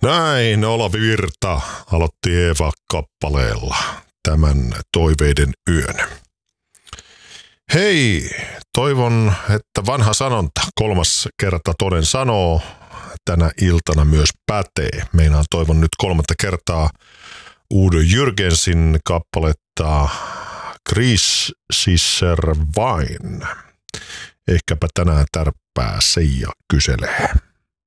Näin Olavi Virta aloitti Eeva-kappaleella tämän toiveiden yön. Hei, toivon, että vanha sanonta, 3 kerta toden sanoo, tänä iltana myös pätee. Meinaan toivon nyt 3 kertaa Udo Jürgensin kappaletta Krisisser Vain. Ehkäpä tänään tärppää Seija kyselee.